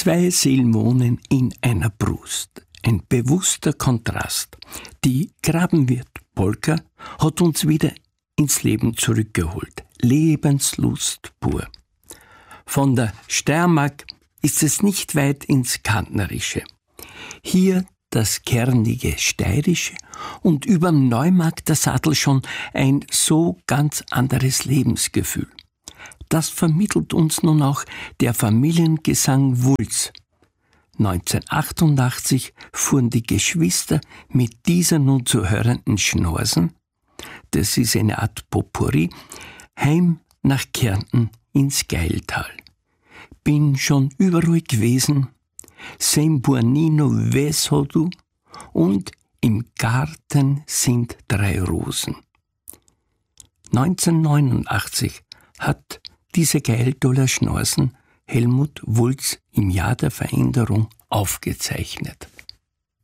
Zwei Seelen wohnen in einer Brust. Ein bewusster Kontrast. Die Grabenwirt-Polka hat uns wieder ins Leben zurückgeholt. Lebenslust pur. Von der Steiermark ist es nicht weit ins Kärntnerische. Hier das kernige Steirische und überm Neumarkt der Sattel schon ein so ganz anderes Lebensgefühl. Das vermittelt uns nun auch der Familiengesang Wulz. 1988 fuhren die Geschwister mit dieser nun zu hörenden Schnorsen, das ist eine Art Potpourri, heim nach Kärnten ins Geiltal. Bin schon überall gewesen, sem Buonino Veshodu und im Garten sind 3 Rosen. 1989 hat diese Geiltaler Schnorsen Helmut Wulz im Jahr der Veränderung aufgezeichnet.